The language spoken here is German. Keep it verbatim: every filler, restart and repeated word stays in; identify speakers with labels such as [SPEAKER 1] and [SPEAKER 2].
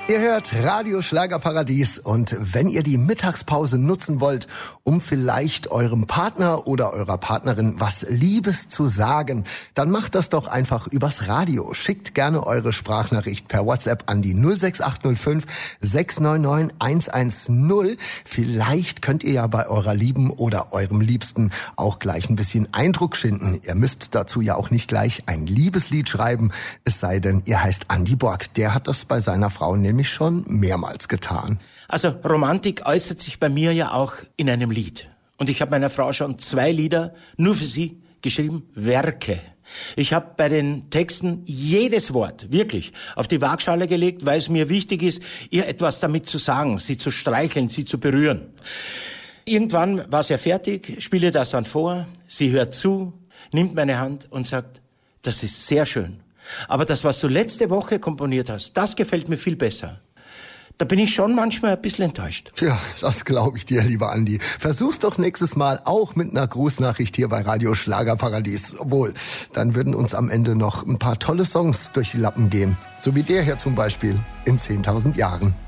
[SPEAKER 1] Ihr hört Radio Schlagerparadies und wenn ihr die Mittagspause nutzen wollt, um vielleicht eurem Partner oder eurer Partnerin was Liebes zu sagen, dann macht das doch einfach übers Radio. Schickt gerne eure Sprachnachricht per WhatsApp an die null sechs acht null fünf sechs neun neun eins eins null. Vielleicht könnt ihr ja bei eurer Lieben oder eurem Liebsten auch gleich ein bisschen Eindruck schinden. Ihr müsst dazu ja auch nicht gleich ein Liebeslied schreiben, es sei denn, ihr heißt Andi Borg. Der hat das bei seiner Frau nämlich mich schon mehrmals getan.
[SPEAKER 2] Also Romantik äußert sich bei mir ja auch in einem Lied. Und ich habe meiner Frau schon zwei Lieder nur für sie geschrieben, Werke. Ich habe bei den Texten jedes Wort wirklich auf die Waagschale gelegt, weil es mir wichtig ist, ihr etwas damit zu sagen, sie zu streicheln, sie zu berühren. Irgendwann war es ja fertig, spiele das dann vor, sie hört zu, nimmt meine Hand und sagt, das ist sehr schön. Aber das, was du letzte Woche komponiert hast, das gefällt mir viel besser. Da bin ich schon manchmal ein bisschen enttäuscht.
[SPEAKER 1] Tja, das glaube ich dir, lieber Andi. Versuch's doch nächstes Mal auch mit einer Grußnachricht hier bei Radio Schlagerparadies. Obwohl, dann würden uns am Ende noch ein paar tolle Songs durch die Lappen gehen. So wie der hier zum Beispiel in zehntausend Jahren.